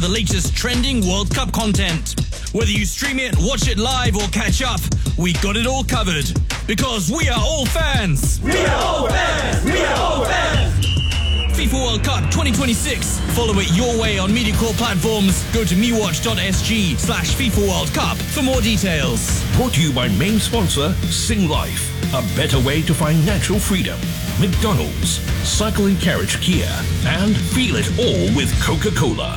The latest trending World Cup content. Whether you stream it, watch it live or catch up, we got it all covered. Because we are all fans. We are all fans. We are all fans. FIFA World Cup 2026. Follow it your way on media core platforms. Go to mewatch.sg/FIFA World Cup for more details. Brought to you by main sponsor Sing Life. A better way to find natural freedom. McDonald's, Cycle and Carriage Kia, and feel it all with Coca-Cola.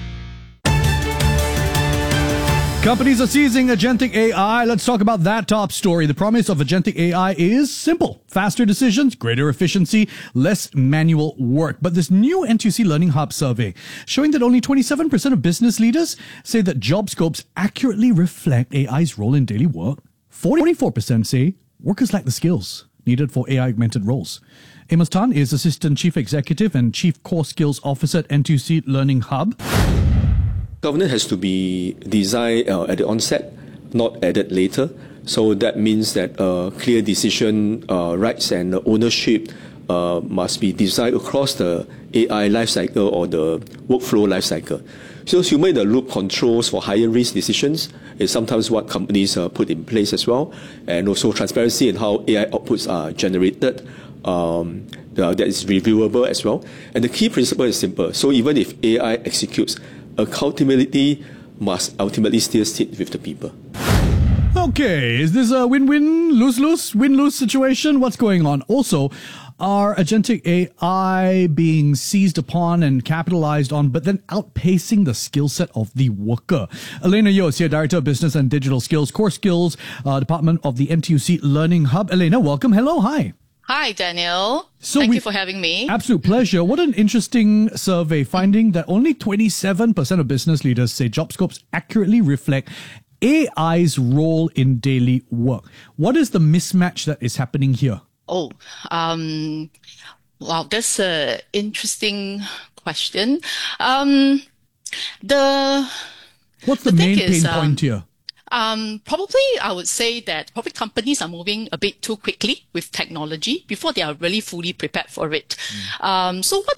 Companies are seizing agentic AI. Let's talk about that top story. The promise of agentic AI is simple. Faster decisions, greater efficiency, less manual work. But this new NTUC Learning Hub survey showing that only 27% of business leaders say that job scopes accurately reflect AI's role in daily work. 44% say workers lack the skills needed for AI-augmented roles. Amos Tan is Assistant Chief Executive and Chief Core Skills Officer at NTUC Learning Hub. Governance has to be designed at the onset, not added later. So that means that clear decision rights and ownership must be designed across the AI lifecycle or the workflow lifecycle. So human-in-the-loop controls for higher risk decisions is sometimes what companies put in place as well, and also transparency in how AI outputs are generated. That is reviewable as well. And the key principle is simple. So even if AI executes, accountability must ultimately still sit with the people. Okay, is this a win-win, lose-lose, win-lose situation? What's going on? Also, are agentic AI being seized upon and capitalized on, but then outpacing the skill set of the worker? Elena Yeo is here, Director of Business and Digital Skills, Core Skills Department of the NTUC Learning Hub. Elena, welcome. Hello, hi. Hi, Daniel. Thank you for having me. Absolute pleasure. What an interesting survey, finding that only 27% of business leaders say job scopes accurately reflect AI's role in daily work. What is the mismatch that is happening here? Wow, that's an interesting question. What's the main pain point here? Probably I would say that probably companies are moving a bit too quickly with technology before they are really fully prepared for it. So what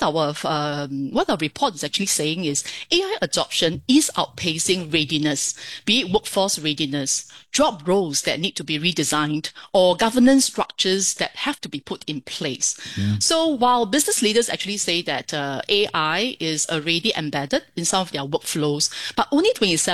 our report is actually saying is AI adoption is outpacing readiness, be it workforce readiness, job roles that need to be redesigned, or governance structures that have to be put in place. So while business leaders actually say that AI is already embedded in some of their workflows, but only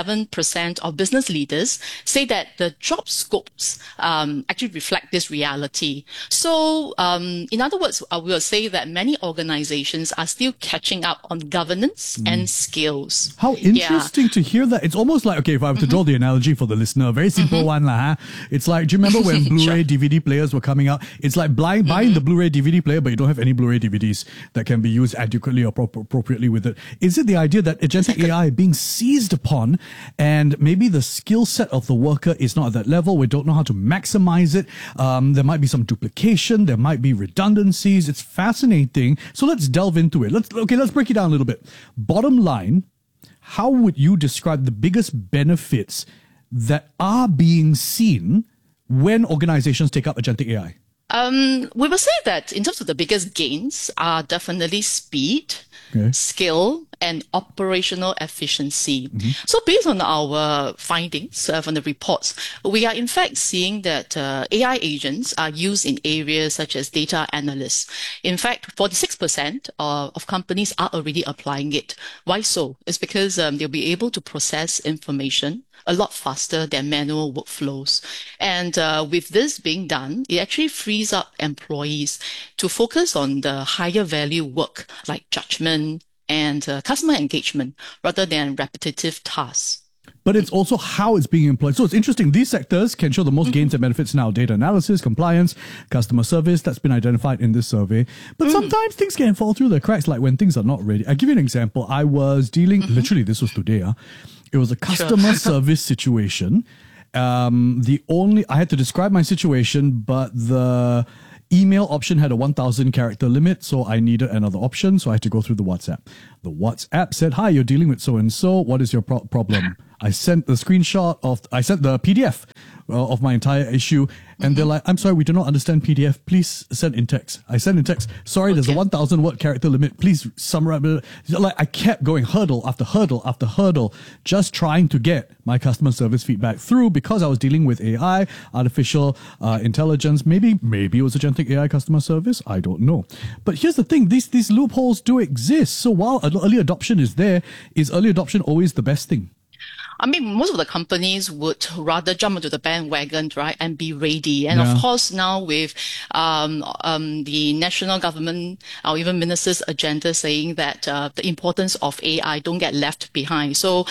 27% of business leaders say that the job scopes actually reflect this reality. So in other words, I will say that many organizations are still catching up on governance and skills. How interesting to hear that. It's almost like, okay, if I were to draw the analogy for the listener, a very simple one. It's like, do you remember when Blu-ray DVD players were coming out? It's like buying the Blu-ray DVD player, but you don't have any Blu-ray DVDs that can be used adequately or appropriately with it. Is it the idea that agentic AI being seized upon and maybe the skill set of the worker is not at that level? We don't know how to maximize it. There might be some duplication. There might be redundancies. It's fascinating. So let's delve into it. Let's break it down a little bit. Bottom line, how would you describe the biggest benefits that are being seen when organizations take up agentic AI? We will say that in terms of the biggest gains are definitely speed, skill, and operational efficiency. So based on our findings from the reports, we are in fact seeing that AI agents are used in areas such as data analysts. In fact, 46% of companies are already applying it. Why so? It's because they'll be able to process information a lot faster than manual workflows. And with this being done, it actually frees up employees to focus on the higher value work like judgment and customer engagement rather than repetitive tasks. But it's also how it's being employed. So it's interesting. These sectors can show the most gains and benefits now. Data analysis, compliance, customer service, that's been identified in this survey. But sometimes things can fall through the cracks, like when things are not ready. I'll give you an example. I was dealing, literally this was today, it was a customer service situation. I had to describe my situation, but the email option had a 1,000 character limit, so I needed another option, so I had to go through the WhatsApp. The WhatsApp said, "Hi, you're dealing with so-and-so. What is your problem?" I sent the PDF of my entire issue, and they're like, I'm sorry, we do not understand PDF. Please send in text. I sent in text. Sorry, there's a 1,000 word character limit. Please summarize. Like, I kept going hurdle after hurdle after hurdle, just trying to get my customer service feedback through, because I was dealing with AI, artificial intelligence. Maybe it was agentic AI customer service. I don't know. But here's the thing: these loopholes do exist. So while early adoption is there, is early adoption always the best thing? I mean, most of the companies would rather jump into the bandwagon, right, and be ready. And of course, now with the national government or even ministers' agenda saying that the importance of AI don't get left behind. So,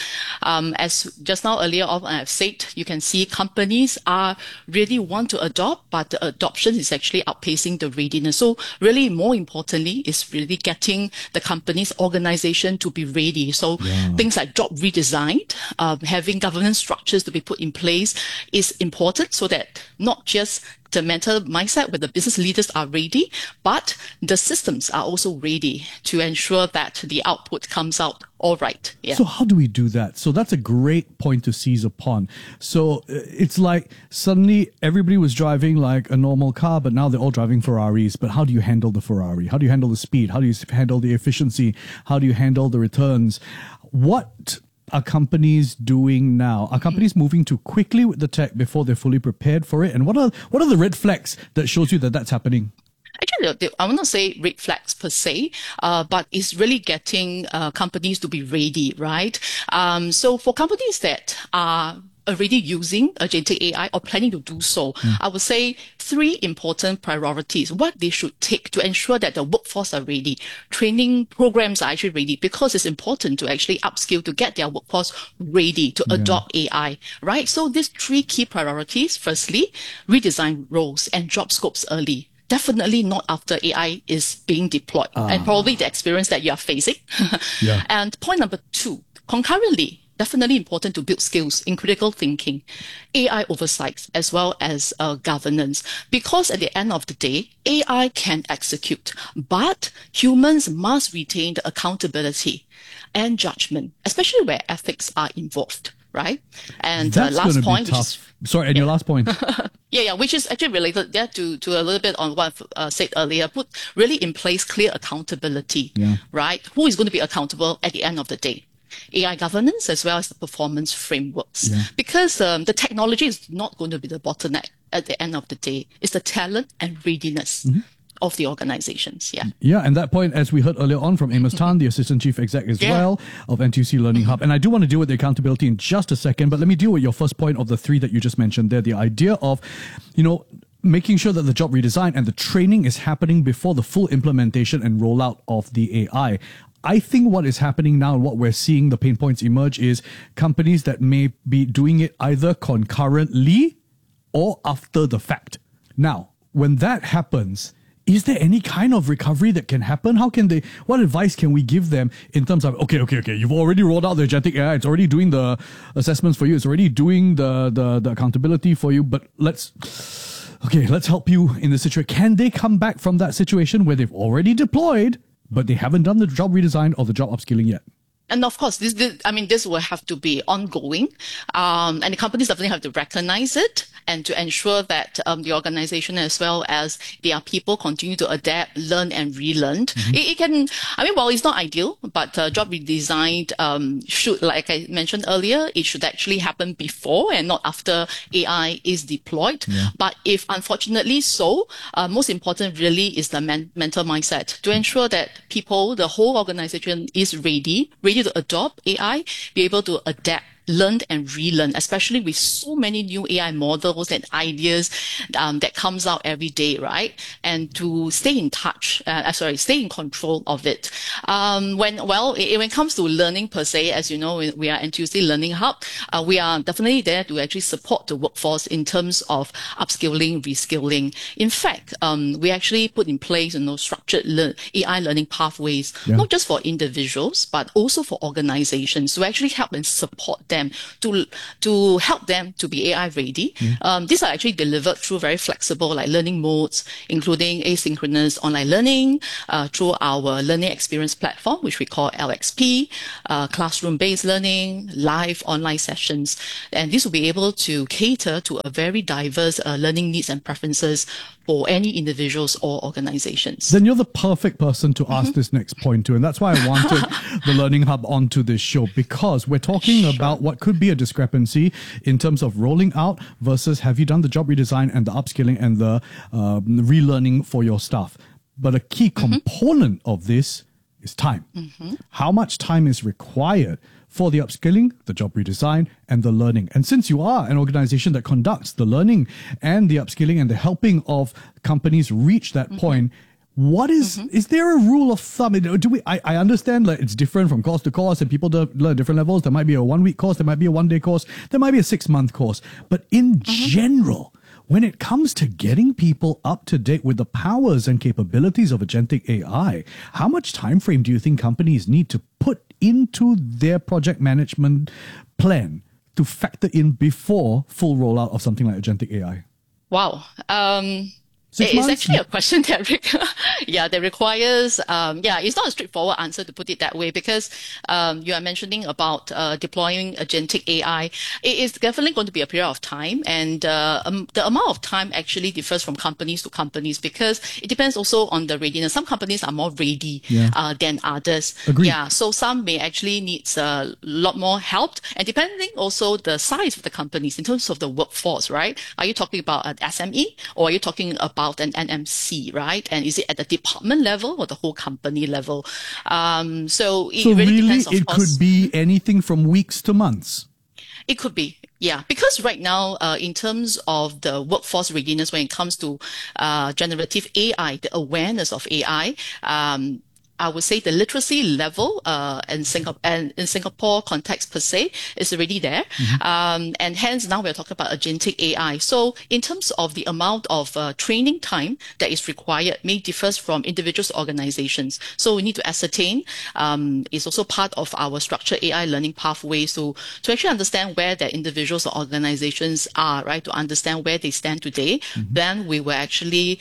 as just now earlier on I've said, you can see companies are really want to adopt, but the adoption is actually outpacing the readiness. So, really, more importantly, is really getting the company's organization to be ready. So, things like job redesign, having governance structures to be put in place is important, so that not just the mental mindset where the business leaders are ready, but the systems are also ready to ensure that the output comes out all right. Yeah. So how do we do that? So that's a great point to seize upon. So it's like suddenly everybody was driving like a normal car, but now they're all driving Ferraris. But how do you handle the Ferrari? How do you handle the speed? How do you handle the efficiency? How do you handle the returns? What are companies doing now? Are companies moving too quickly with the tech before they're fully prepared for it? And what are the red flags that shows you that that's happening? Actually, I will not say red flags per se, but it's really getting companies to be ready, right? So for companies that are already using agentic AI or planning to do so, I would say 3 important priorities, what they should take to ensure that the workforce are ready. Training programs are actually ready, because it's important to actually upskill to get their workforce ready to adopt AI, right? So these 3 key priorities: firstly, redesign roles and job scopes early. Definitely not after AI is being deployed, and probably the experience that you are facing. And point number 2, concurrently, definitely important to build skills in critical thinking, AI oversight, as well as governance. Because at the end of the day, AI can execute, but humans must retain the accountability and judgment, especially where ethics are involved, right? And last point, your last point. Which is actually related to a little bit on what I said earlier. Put really in place clear accountability, right? Who is going to be accountable at the end of the day? AI governance as well as the performance frameworks. Because the technology is not going to be the bottleneck at the end of the day. It's the talent and readiness of the organizations. And that point, as we heard earlier on from Amos Tan, the Assistant Chief Exec as well of NTUC Learning Hub. And I do want to deal with the accountability in just a second, but let me deal with your first point of the 3 that you just mentioned there. The idea of, making sure that the job redesign and the training is happening before the full implementation and rollout of the AI. I think what is happening now and what we're seeing the pain points emerge is companies that may be doing it either concurrently or after the fact. Now, when that happens, is there any kind of recovery that can happen? What advice can we give them in terms of, okay, you've already rolled out the agentic AI, it's already doing the assessments for you, it's already doing the accountability for you, but let's help you in the situation. Can they come back from that situation where they've already deployed, but they haven't done the job redesign or the job upskilling yet? And of course, this will have to be ongoing. And the companies definitely have to recognize it and to ensure that the organization as well as their people continue to adapt, learn and relearn. It can, while it's not ideal, but job redesign should, like I mentioned earlier, it should actually happen before and not after AI is deployed. But if unfortunately so, most important really is the mental mindset to ensure that people, the whole organization is ready to adopt AI, be able to adapt, learn and relearn, especially with so many new AI models and ideas that comes out every day, right? And to stay in stay in control of it. When it comes to learning per se, as you know, we are NTUC Learning Hub. We are definitely there to actually support the workforce in terms of upskilling, reskilling. In fact, we actually put in place, structured AI learning pathways, not just for individuals, but also for organizations to actually help and support them to help them to be AI ready. These are actually delivered through very flexible learning modes, including asynchronous online learning, through our learning experience platform, which we call LXP, classroom-based learning, live online sessions. And this will be able to cater to a very diverse learning needs and preferences for any individuals or organizations. Then you're the perfect person to ask this next point to. And that's why I wanted the Learning Hub onto this show, because we're talking about what could be a discrepancy in terms of rolling out versus have you done the job redesign and the upskilling and the relearning for your staff. But a key component of this is time. How much time is required for the upskilling, the job redesign, and the learning? And since you are an organization that conducts the learning and the upskilling and the helping of companies reach that point, what is there a rule of thumb? I understand that it's different from course to course and people learn different levels. There might be a 1 week course, there might be a 1 day course, there might be a 6 month course. But in general, when it comes to getting people up to date with the powers and capabilities of agentic AI, how much time frame do you think companies need to put into their project management plan to factor in before full rollout of something like agentic AI? Wow. 6 months? It's actually a question that, that requires, it's not a straightforward answer to put it that way, because you are mentioning about deploying agentic AI. It is definitely going to be a period of time, and the amount of time actually differs from companies to companies, because it depends also on the readiness. Some companies are more ready than others. Agreed. Yeah, so some may actually need a lot more help, and depending also the size of the companies in terms of the workforce, right? Are you talking about an SME, or are you talking about an NMC, right? And is it at the department level or the whole company level? So it really depends, of course. It could be anything from weeks to months. It could be, yeah. Because right now, in terms of the workforce readiness, when it comes to generative AI, the awareness of AI, I would say the literacy level in Singapore context per se is already there. And hence now we're talking about agentic AI. So in terms of the amount of training time that is required may differ from individuals to organizations. So we need to ascertain, it's also part of our structured AI learning pathways to actually understand where the individuals or organizations are, right? To understand where they stand today. Then we will actually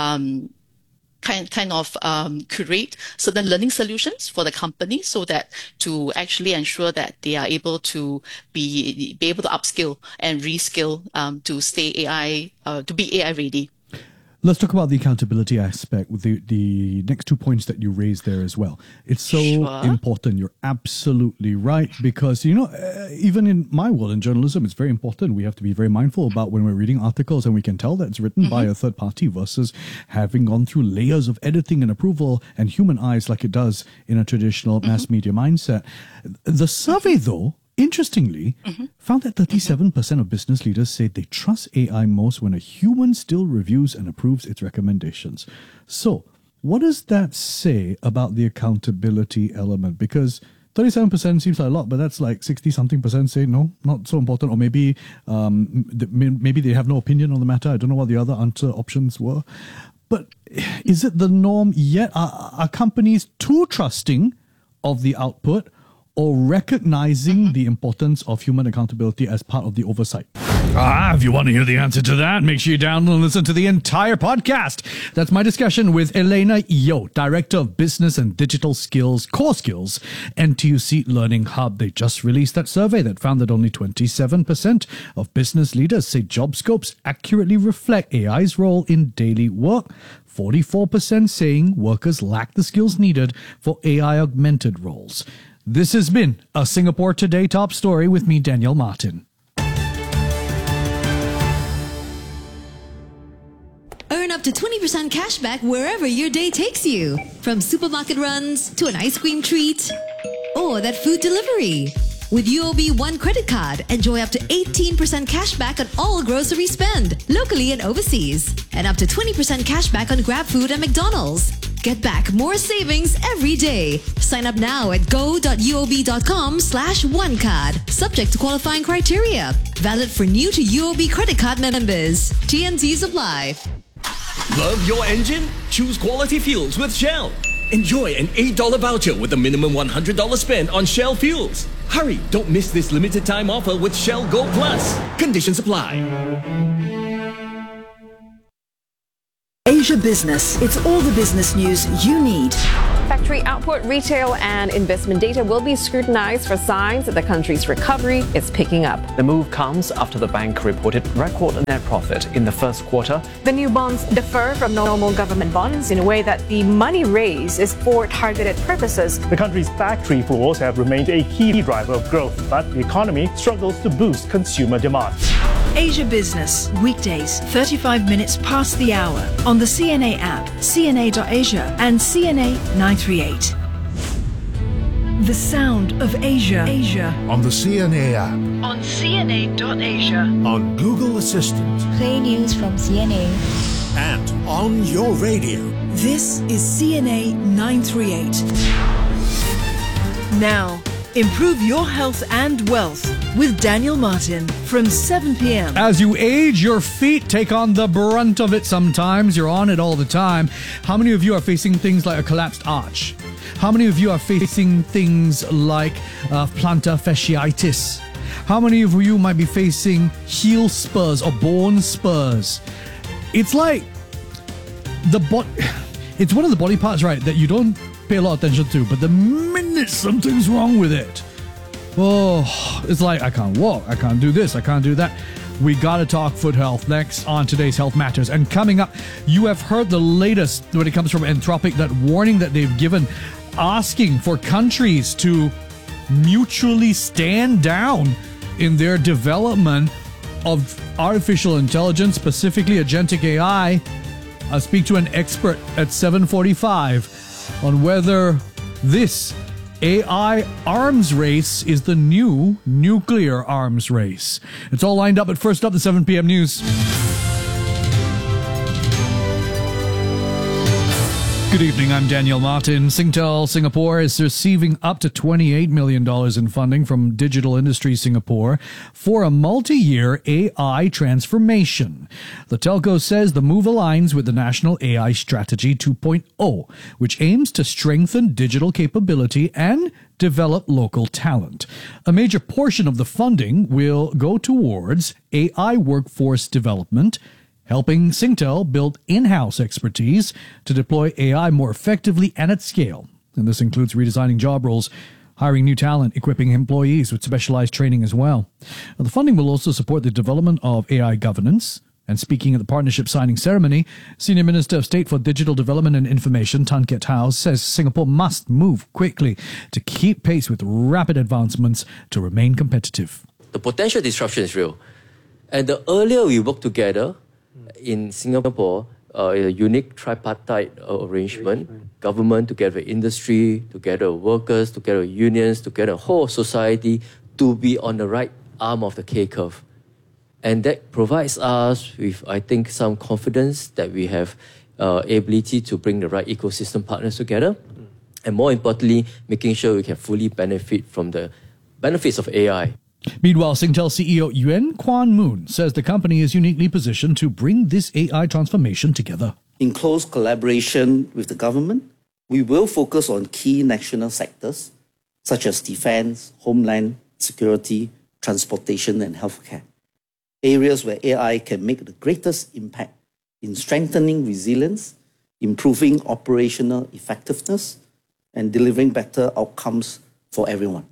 kind of curate certain learning solutions for the company, so that to actually ensure that they are able to be able to upskill and reskill to stay AI to be AI ready. Let's talk about the accountability aspect with the next 2 points that you raised there as well. It's so important. You're absolutely right, because, even in my world, in journalism, it's very important. We have to be very mindful about when we're reading articles and we can tell that it's written by a third party versus having gone through layers of editing and approval and human eyes like it does in a traditional mass media mindset. The survey, though, interestingly, found that 37% of business leaders say they trust AI most when a human still reviews and approves its recommendations. So, what does that say about the accountability element? Because 37% seems like a lot, but that's like 60-something% say no, not so important. Or maybe they have no opinion on the matter. I don't know what the other answer options were. But is it the norm yet? Are companies too trusting of the output, or recognizing the importance of human accountability as part of the oversight? If you want to hear the answer to that, make sure you download and listen to the entire podcast. That's my discussion with Elena Yeo, Director of Business and Digital Skills, Core Skills, NTUC Learning Hub. They just released that survey that found that only 27% of business leaders say job scopes accurately reflect AI's role in daily work. 44% saying workers lack the skills needed for AI-augmented roles. This has been a Singapore Today Top Story with me, Daniel Martin. Earn up to 20% cash back wherever your day takes you. From supermarket runs to an ice cream treat or that food delivery. With UOB One credit card, enjoy up to 18% cash back on all grocery spend, locally and overseas. And up to 20% cash back on GrabFood and McDonald's. Get back more savings every day. Sign up now at go.uob.com/onecard. Subject to qualifying criteria. Valid for new to UOB credit card members. TNCs apply. Love your engine? Choose quality fuels with Shell. Enjoy an $8 voucher with a minimum $100 spend on Shell fuels. Hurry, don't miss this limited time offer with Shell Go Plus. Conditions apply. Asia Business. It's all the business news you need. Factory output, retail and investment data will be scrutinized for signs that the country's recovery is picking up. The move comes after the bank reported record net profit in the first quarter. The new bonds differ from normal government bonds in a way that the money raised is for targeted purposes. The country's factory floors have remained a key driver of growth, but the economy struggles to boost consumer demand. Asia Business, weekdays, 35 minutes past the hour, on the CNA app, cna.asia and CNA 938. The sound of Asia. On the CNA app. On cna.asia. On Google Assistant. Play news from CNA. And on your radio. This is CNA 938. Now, improve your health and wealth with Daniel Martin from 7 p.m. As you age, your feet take on the brunt of it sometimes. You're on it all the time. How many of you are facing things like a collapsed arch? How many of you are facing things like plantar fasciitis? How many of you might be facing heel spurs or bone spurs? It's like it's one of the body parts, right, that you don't pay a lot of attention to, but the minute something's wrong with it, it's like, I can't walk, I can't do this, I can't do that. We gotta talk foot health next on today's Health Matters. And coming up, you have heard the latest when it comes from Anthropic, that warning that they've given, asking for countries to mutually stand down in their development of artificial intelligence, specifically agentic AI. I'll speak to an expert at 7:45 on whether this AI arms race is the new nuclear arms race. It's all lined up, but first up, the 7 p.m. news. Good evening, I'm Daniel Martin. Singtel Singapore is receiving up to $28 million in funding from Digital Industries Singapore for a multi-year AI transformation. The telco says the move aligns with the National AI Strategy 2.0, which aims to strengthen digital capability and develop local talent. A major portion of the funding will go towards AI workforce development, helping Singtel build in-house expertise to deploy AI more effectively and at scale. And this includes redesigning job roles, hiring new talent, equipping employees with specialized training as well. The funding will also support the development of AI governance. And speaking at the partnership signing ceremony, Senior Minister of State for Digital Development and Information, Tan Kiat Hau, says Singapore must move quickly to keep pace with rapid advancements to remain competitive. The potential disruption is real. And the earlier we work together, in Singapore, a unique tripartite arrangement, government together with industry, together with workers, together with unions, together with whole society, to be on the right arm of the K-curve. And that provides us with, I think, some confidence that we have ability to bring the right ecosystem partners together. And more importantly, making sure we can fully benefit from the benefits of AI. Meanwhile, Singtel CEO Yuen Kwan Moon says the company is uniquely positioned to bring this AI transformation together. In close collaboration with the government, we will focus on key national sectors such as defense, homeland security, transportation, and healthcare. Areas where AI can make the greatest impact in strengthening resilience, improving operational effectiveness, and delivering better outcomes for everyone.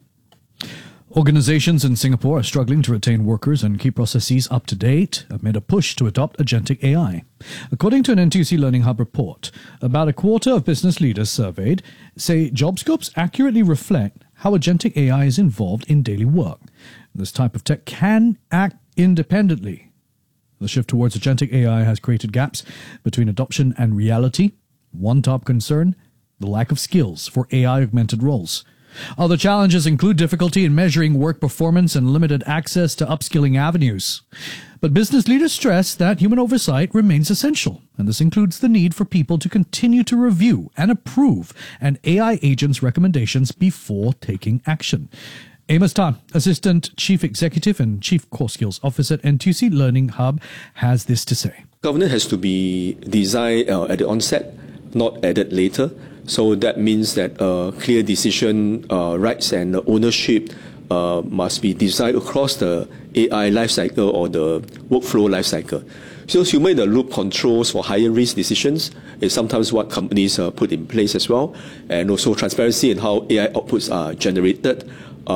Organizations in Singapore are struggling to retain workers and keep processes up to date amid a push to adopt agentic AI. According to an NTUC Learning Hub report, about a quarter of business leaders surveyed say job scopes accurately reflect how agentic AI is involved in daily work. This type of tech can act independently. The shift towards agentic AI has created gaps between adoption and reality. One top concern, the lack of skills for AI-augmented roles. Other challenges include difficulty in measuring work performance and limited access to upskilling avenues. But business leaders stress that human oversight remains essential, and this includes the need for people to continue to review and approve an AI agent's recommendations before taking action. Amos Tan, Assistant Chief Executive and Chief Core Skills Officer at NTUC Learning Hub, has this to say. Governance has to be designed at the onset, not added later. So that means that clear decision rights and ownership must be designed across the AI lifecycle or the workflow lifecycle. So human-in-the-loop controls for higher risk decisions is sometimes what companies put in place as well, and also transparency in how AI outputs are generated.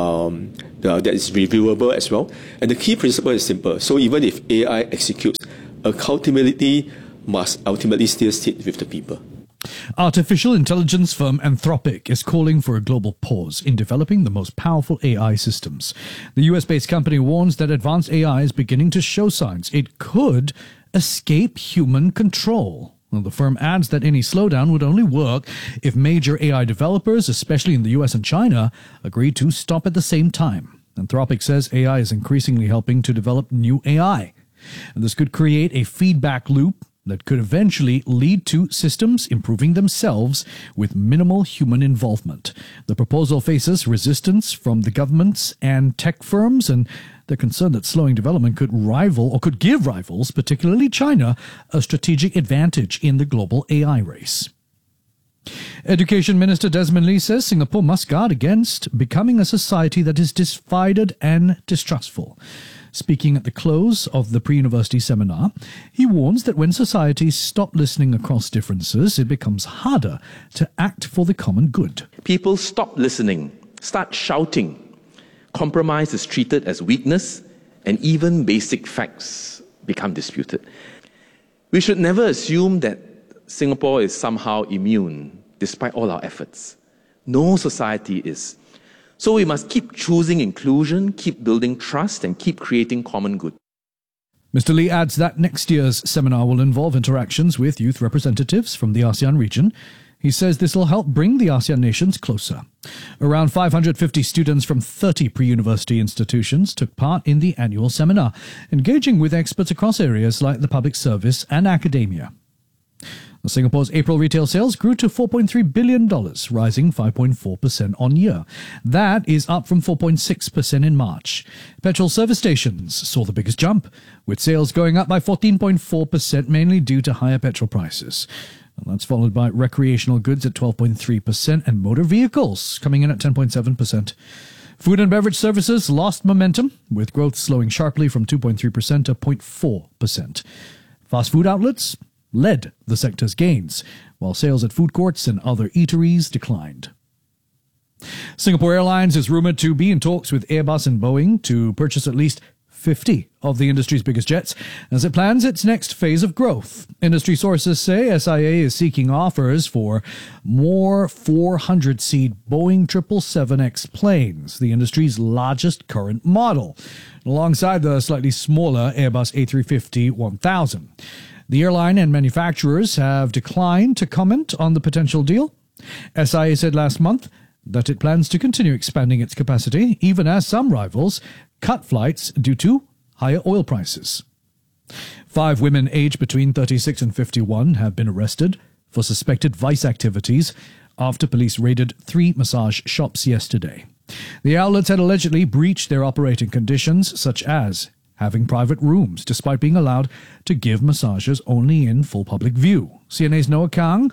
That is reviewable as well. And the key principle is simple. So even if AI executes, accountability must ultimately still sit with the people. Artificial intelligence firm Anthropic is calling for a global pause in developing the most powerful AI systems. The US-based company warns that advanced AI is beginning to show signs it could escape human control. Well, the firm adds that any slowdown would only work if major AI developers, especially in the US and China, agree to stop at the same time. Anthropic says AI is increasingly helping to develop new AI. And this could create a feedback loop that could eventually lead to systems improving themselves with minimal human involvement. The proposal faces resistance from the governments and tech firms, and they're concerned that slowing development could give rivals, particularly China, a strategic advantage in the global AI race. Education Minister Desmond Lee says Singapore must guard against becoming a society that is divided and distrustful. Speaking at the close of the pre-university seminar, he warns that when societies stop listening across differences, it becomes harder to act for the common good. People stop listening, start shouting. Compromise is treated as weakness, and even basic facts become disputed. We should never assume that Singapore is somehow immune, despite all our efforts. No society is. So we must keep choosing inclusion, keep building trust, and keep creating common good. Mr. Lee adds that next year's seminar will involve interactions with youth representatives from the ASEAN region. He says this will help bring the ASEAN nations closer. Around 550 students from 30 pre-university institutions took part in the annual seminar, engaging with experts across areas like the public service and academia. Singapore's April retail sales grew to $4.3 billion, rising 5.4% on year. That is up from 4.6% in March. Petrol service stations saw the biggest jump, with sales going up by 14.4%, mainly due to higher petrol prices. And that's followed by recreational goods at 12.3% and motor vehicles coming in at 10.7%. Food and beverage services lost momentum, with growth slowing sharply from 2.3% to 0.4%. Fast food outlets led the sector's gains, while sales at food courts and other eateries declined. Singapore Airlines is rumoured to be in talks with Airbus and Boeing to purchase at least 50 of the industry's biggest jets as it plans its next phase of growth. Industry sources say SIA is seeking offers for more 400-seat Boeing 777X planes, the industry's largest current model, alongside the slightly smaller Airbus A350-1000. The airline and manufacturers have declined to comment on the potential deal. SIA said last month that it plans to continue expanding its capacity, even as some rivals cut flights due to higher oil prices. 5 women aged between 36 and 51 have been arrested for suspected vice activities after police raided 3 massage shops yesterday. The outlets had allegedly breached their operating conditions, such as having private rooms, despite being allowed to give massages only in full public view. CNA's Noah Kong,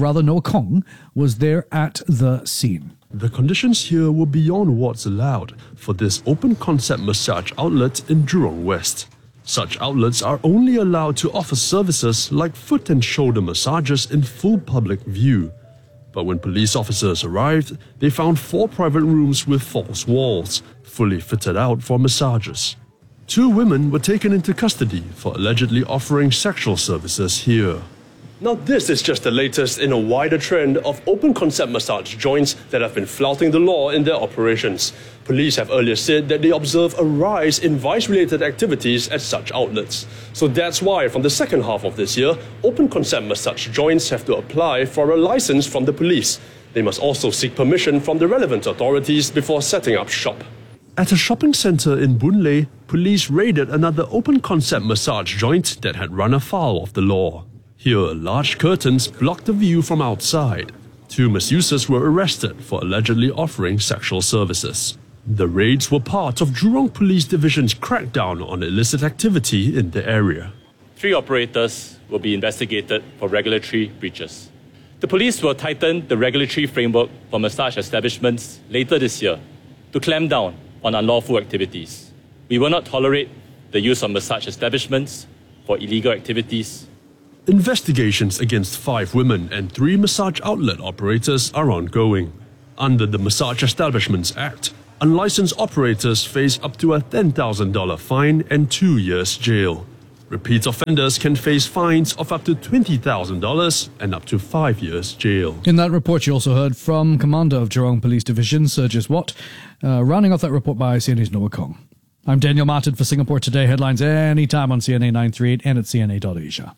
was there at the scene. The conditions here were beyond what's allowed for this open-concept massage outlet in Jurong West. Such outlets are only allowed to offer services like foot and shoulder massages in full public view. But when police officers arrived, they found 4 private rooms with false walls, fully fitted out for massages. 2 women were taken into custody for allegedly offering sexual services here. Now this is just the latest in a wider trend of open-concept massage joints that have been flouting the law in their operations. Police have earlier said that they observe a rise in vice-related activities at such outlets. So that's why from the second half of this year, open-concept massage joints have to apply for a license from the police. They must also seek permission from the relevant authorities before setting up shop. At a shopping centre in Boon Lay, police raided another open-concept massage joint that had run afoul of the law. Here, large curtains blocked the view from outside. 2 masseuses were arrested for allegedly offering sexual services. The raids were part of Jurong Police Division's crackdown on illicit activity in the area. 3 operators will be investigated for regulatory breaches. The police will tighten the regulatory framework for massage establishments later this year to clamp down on unlawful activities. We will not tolerate the use of massage establishments for illegal activities. Investigations against 5 women and 3 massage outlet operators are ongoing. Under the Massage Establishments Act, unlicensed operators face up to a $10,000 fine and 2 years jail. Repeat offenders can face fines of up to $20,000 and up to 5 years jail. In that report, you also heard from Commander of Jurong Police Division, Sergis Watt, rounding off that report by CNA's Noah Kong. I'm Daniel Martin for Singapore Today. Headlines anytime on CNA 938 and at CNA.Asia.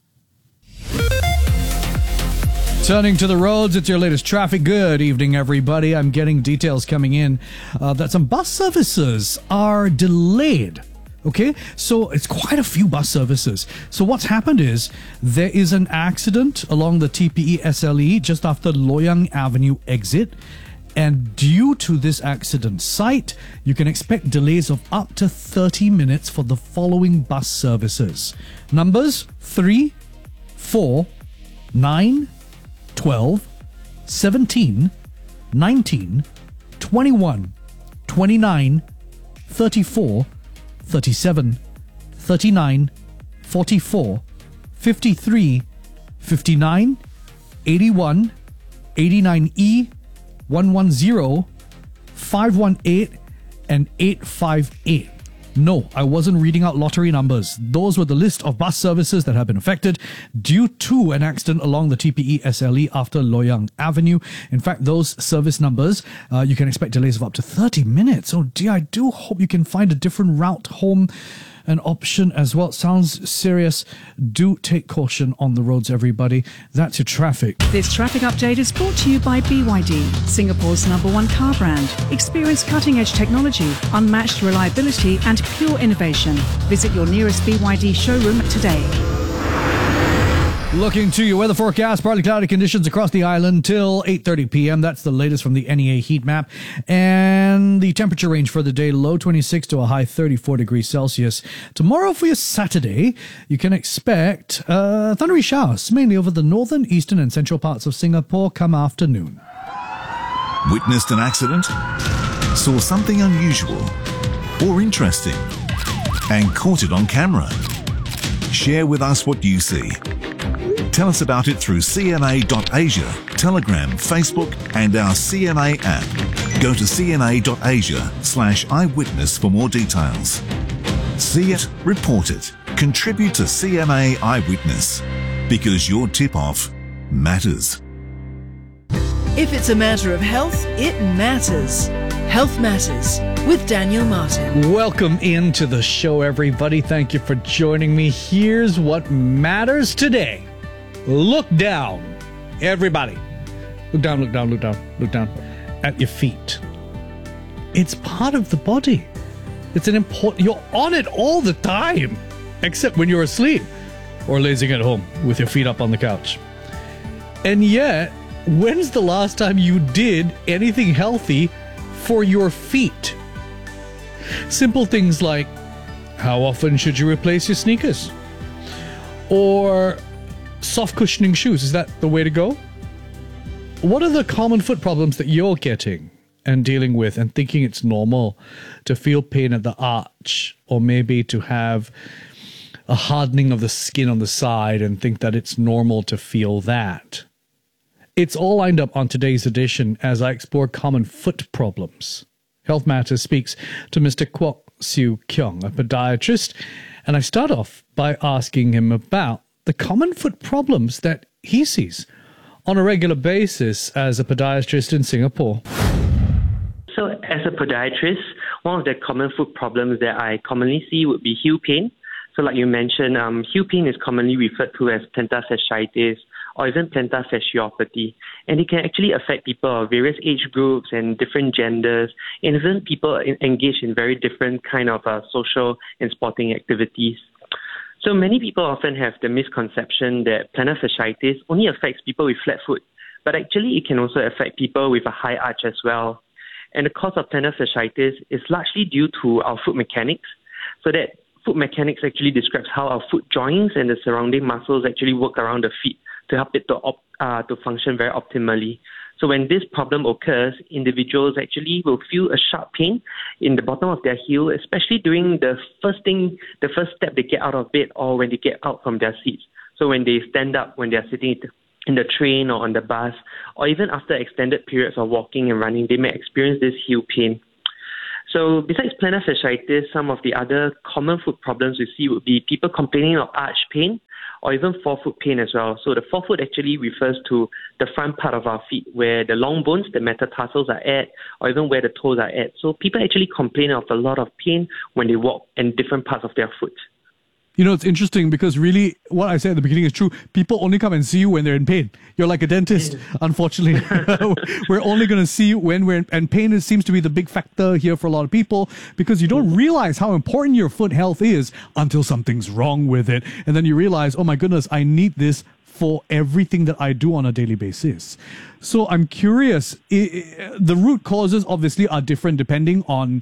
Turning to the roads, it's your latest traffic. Good evening, everybody. I'm getting details coming in that some bus services are delayed. Okay, so it's quite a few bus services. So what's happened is there is an accident along the TPE SLE just after Loyang Avenue exit. And due to this accident site, you can expect delays of up to 30 minutes for the following bus services. Numbers 3, 4, 9, 12, 17, 19, 21, 29, 34, 37, 39, 44, 53, 59, 81, 89E, 110, 518, and 858. No, I wasn't reading out lottery numbers. Those were the list of bus services that have been affected due to an accident along the TPE SLE after Loyang Avenue. In fact, those service numbers, you can expect delays of up to 30 minutes. Oh dear, I do hope you can find a different route home, an option as well. Sounds serious. Do take caution on the roads, everybody. That's your traffic. This traffic update is brought to you by BYD, Singapore's #1 car brand. Experience cutting-edge technology, unmatched reliability and pure innovation. Visit your nearest BYD showroom today. Looking to your weather forecast, partly cloudy conditions across the island till 8:30 p.m. That's the latest from the NEA heat map. And the temperature range for the day, low 26 to a high 34 degrees Celsius. Tomorrow for your Saturday, you can expect thundery showers, mainly over the northern, eastern and central parts of Singapore come afternoon. Witnessed an accident? Saw something unusual or interesting? And caught it on camera? Share with us what you see. Tell us about it through CNA.Asia, Telegram, Facebook and our CNA app. Go to CNA.Asia/eyewitness for more details. See it, report it. Contribute to CNA Eyewitness, because your tip-off matters. If it's a matter of health, it matters. Health Matters with Daniel Martin. Welcome into the show, everybody. Thank you for joining me. Here's what matters today. Look down. Everybody. Look down, look down, look down, look down at your feet. It's part of the body. It's an important... You're on it all the time, except when you're asleep or lazing at home with your feet up on the couch. And yet, when's the last time you did anything healthy for your feet? Simple things like, how often should you replace your sneakers? Or soft cushioning shoes, is that the way to go? What are the common foot problems that you're getting and dealing with and thinking it's normal to feel pain at the arch, or maybe to have a hardening of the skin on the side and think that it's normal to feel that? It's all lined up on today's edition as I explore common foot problems. Health Matters speaks to Mr. Kwok Siu Kyung, a podiatrist, and I start off by asking him about the common foot problems that he sees on a regular basis as a podiatrist in Singapore. So as a podiatrist, one of the common foot problems that I commonly see would be heel pain. So like you mentioned, heel pain is commonly referred to as plantar fasciitis or even plantar fasciopathy. And it can actually affect people of various age groups and different genders, and even people engaged in very different kind of social and sporting activities. So many people often have the misconception that plantar fasciitis only affects people with flat foot, but actually it can also affect people with a high arch as well. And the cause of plantar fasciitis is largely due to our foot mechanics. So that foot mechanics actually describes how our foot joints and the surrounding muscles actually work around the feet to help it to function very optimally. So when this problem occurs, individuals actually will feel a sharp pain in the bottom of their heel, especially during the first step they get out of bed or when they get out from their seats. So when they stand up, when they're sitting in the train or on the bus, or even after extended periods of walking and running, they may experience this heel pain. So besides plantar fasciitis, some of the other common foot problems we see would be people complaining of arch pain or even forefoot pain as well. So the forefoot actually refers to the front part of our feet where the long bones, the metatarsals are at, or even where the toes are at. So people actually complain of a lot of pain when they walk in different parts of their foot. You know, it's interesting because really what I said at the beginning is true. People only come and see you when they're in pain. You're like a dentist, unfortunately. We're only going to see you when we're in, and pain seems to be the big factor here for a lot of people because you don't realize how important your foot health is until something's wrong with it. And then you realize, oh my goodness, I need this for everything that I do on a daily basis. So I'm curious, the root causes obviously are different depending on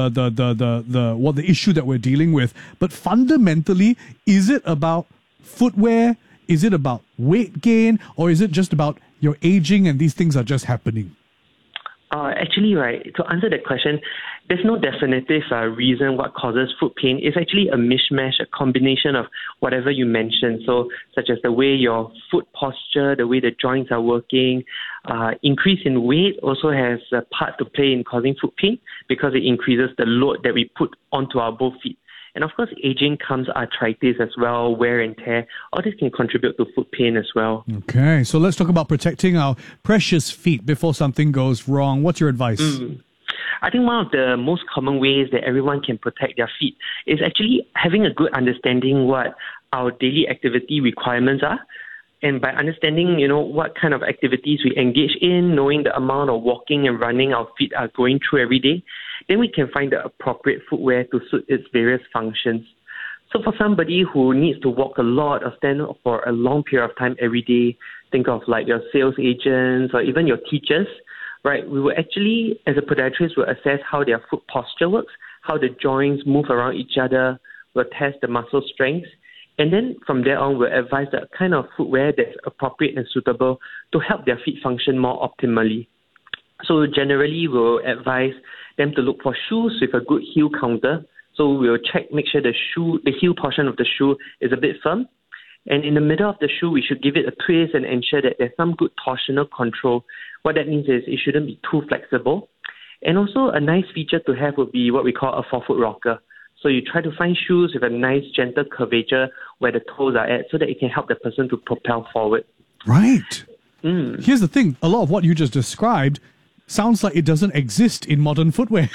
the issue that we're dealing with. But fundamentally, is it about footwear? Is it about weight gain? Or is it just about your aging and these things are just happening? Actually, right, to answer that question, there's no definitive reason what causes foot pain. It's actually a mishmash, a combination of whatever you mentioned. So, such as the way your foot posture, the way the joints are working, increase in weight also has a part to play in causing foot pain because it increases the load that we put onto our both feet. And of course, aging comes arthritis as well, wear and tear. All this can contribute to foot pain as well. Okay, so let's talk about protecting our precious feet before something goes wrong. What's your advice? I think one of the most common ways that everyone can protect their feet is actually having a good understanding what our daily activity requirements are. And by understanding, what kind of activities we engage in, knowing the amount of walking and running our feet are going through every day, then we can find the appropriate footwear to suit its various functions. So for somebody who needs to walk a lot or stand for a long period of time every day, think of like your sales agents or even your teachers, right? We will actually, as a podiatrist, will assess how their foot posture works, how the joints move around each other, we'll test the muscle strength, and then from there on, we'll advise the kind of footwear that's appropriate and suitable to help their feet function more optimally. So generally, we'll advise them to look for shoes with a good heel counter. So we'll make sure the heel portion of the shoe is a bit firm. And in the middle of the shoe, we should give it a twist and ensure that there's some good torsional control. What that means is it shouldn't be too flexible. And also a nice feature to have would be what we call a forefoot rocker. So you try to find shoes with a nice gentle curvature where the toes are at so that it can help the person to propel forward. Right. Here's the thing. A lot of what you just described sounds like it doesn't exist in modern footwear.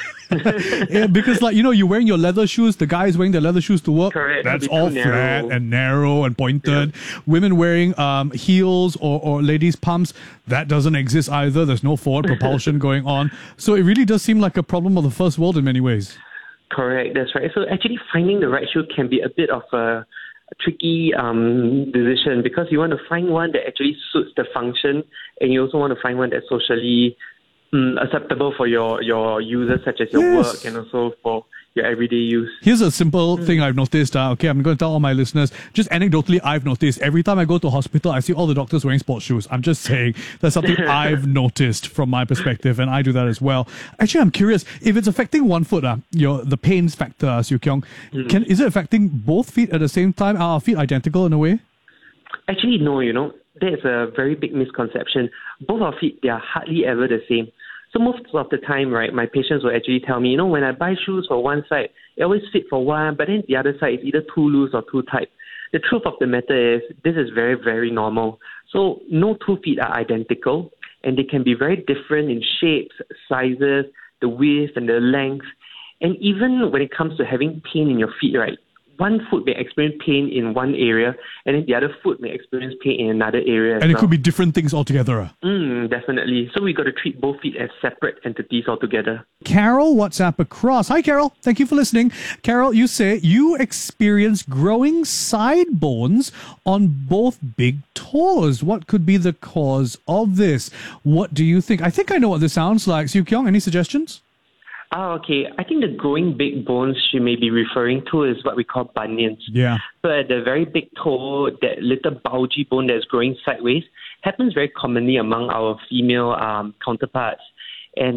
Because you're wearing your leather shoes, the guys wearing their leather shoes to work. Correct. That's all flat and narrow and pointed. Yeah. Women wearing heels or ladies' pumps, that doesn't exist either. There's no forward propulsion going on. So it really does seem like a problem of the first world in many ways. Correct, that's right. So actually finding the right shoe can be a bit of a tricky decision because you want to find one that actually suits the function and you also want to find one that's socially acceptable for your users, such as your work and also for your everyday use. Here's a simple thing I've noticed. Okay, I'm going to tell all my listeners. Just anecdotally, I've noticed every time I go to a hospital, I see all the doctors wearing sports shoes. I'm just saying that's something I've noticed from my perspective, and I do that as well. Actually, I'm curious if it's affecting one foot. The pains factor, Siu Kiong. Is it affecting both feet at the same time? Are our feet identical in a way? Actually, no. There's a very big misconception. Both our feet, they are hardly ever the same. So most of the time, right, my patients will actually tell me, when I buy shoes for one side, it always fit for one, but then the other side is either too loose or too tight. The truth of the matter is this is very, very normal. So no two feet are identical, and they can be very different in shapes, sizes, the width and the length. And even when it comes to having pain in your feet, right, one foot may experience pain in one area, and then the other foot may experience pain in another area. And it could be different things altogether. Definitely. So we got to treat both feet as separate entities altogether. Carol, WhatsApp across. Hi, Carol. Thank you for listening. Carol, you say you experience growing side bones on both big toes. What could be the cause of this? What do you think? I think I know what this sounds like. Siu Kiong, any suggestions? Okay. I think the growing big bones she may be referring to is what we call bunions. Yeah. So at the very big toe, that little bulgy bone that's growing sideways happens very commonly among our female counterparts. And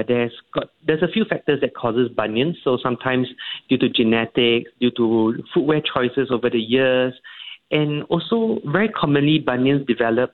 there's a few factors that causes bunions. So sometimes due to genetics, due to footwear choices over the years, and also very commonly bunions develop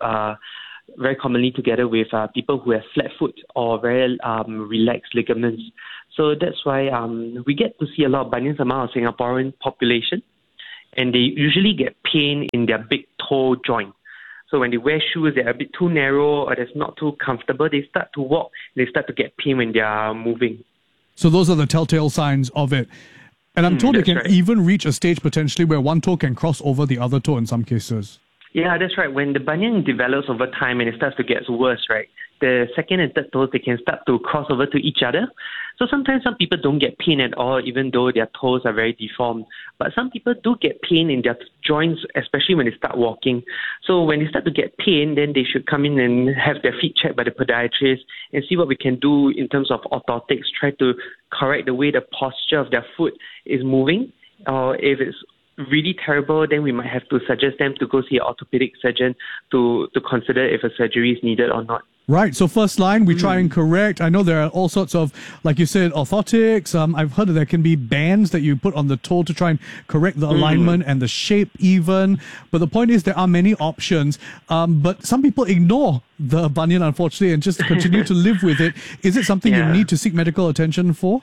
very commonly together with people who have flat foot or very relaxed ligaments. So that's why we get to see a lot of bunions among our Singaporean population, and they usually get pain in their big toe joint. So when they wear shoes that are a bit too narrow or that's not too comfortable, they start to walk, they start to get pain when they are moving. So those are the telltale signs of it. And I'm told it can even reach a stage potentially where one toe can cross over the other toe in some cases. Yeah, that's right. When the bunion develops over time and it starts to get worse, right, the second and third toes, they can start to cross over to each other. So sometimes some people don't get pain at all, even though their toes are very deformed. But some people do get pain in their joints, especially when they start walking. So when they start to get pain, then they should come in and have their feet checked by the podiatrist and see what we can do in terms of orthotics, try to correct the way the posture of their foot is moving. Or if it's really terrible, then we might have to suggest them to go see an orthopedic surgeon to consider if a surgery is needed or not. Right. So first line, we try and correct. I know there are all sorts of, like you said, orthotics. I've heard that there can be bands that you put on the toe to try and correct the alignment and the shape even. But the point is there are many options. But some people ignore the bunion, unfortunately, and just continue to live with it. Is it something you need to seek medical attention for?